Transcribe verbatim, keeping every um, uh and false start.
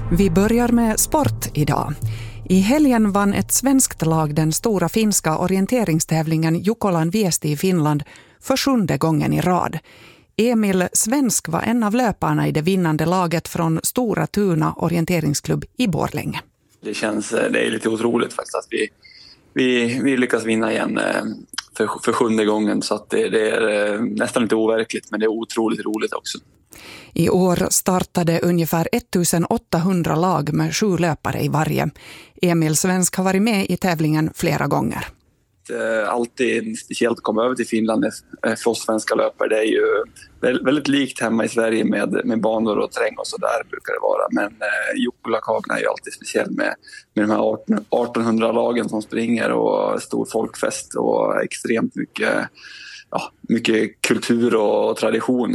Vi börjar med sport idag. I helgen vann ett svenskt lag den stora finska orienteringstävlingen Jukolan Viesti i Finland för sjunde gången i rad. Emil Svensk var en av löparna i det vinnande laget från Stora Tuna orienteringsklubb i Borlänge. Det känns det är lite otroligt faktiskt att vi, vi, vi lyckas vinna igen för, för sjunde gången, så att det, det är nästan lite overkligt, men det är otroligt roligt också. I år startade ungefär ettusenåttahundra lag med sju löpare i varje. Emil Svensk har varit med i tävlingen flera gånger. Alltid speciellt att komma över till Finland för oss svenska löpare. Det är ju väldigt likt hemma i Sverige med, med banor och terräng och så där brukar det vara. Men eh, Jukkolakagen är ju alltid speciell med, med de här artonhundra-lagen som springer och stor folkfest och extremt mycket, ja, mycket kultur och tradition.